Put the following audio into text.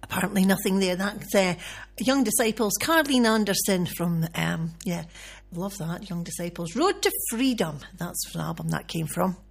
apparently nothing there. That's Young Disciples, Carleen Anderson from, love that, Young Disciples. Road to Freedom, that's the album that came from.